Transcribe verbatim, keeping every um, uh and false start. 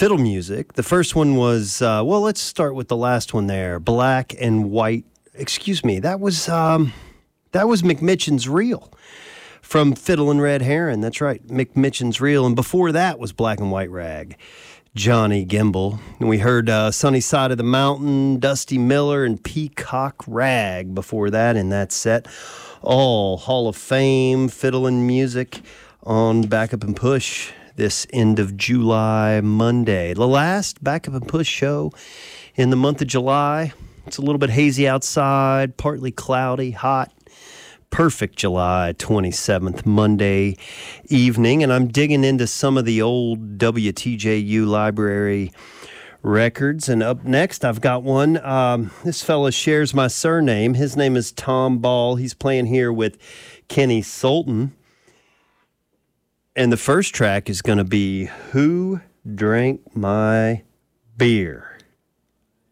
fiddle music. The first one was, uh, well, let's start with the last one there. Black and White. Excuse me, that was um, that was McMitchen's Reel from Fiddle and Red Heron. That's right, McMitchen's Reel. And before that was Black and White Rag, Johnny Gimble. And we heard uh, Sunny Side of the Mountain, Dusty Miller, and Peacock Rag before that in that set. All Hall of Fame fiddling music on Backup and Push this end of July Monday. The last Backup and Push show in the month of July. It's a little bit hazy outside, partly cloudy, hot. Perfect July twenty-seventh, Monday evening. And I'm digging into some of the old W T J U library records. And up next, I've got one. Um, this fella shares my surname. His name is Tom Ball. He's playing here with Kenny Sultan. And the first track is going to be Who Drank My Beer?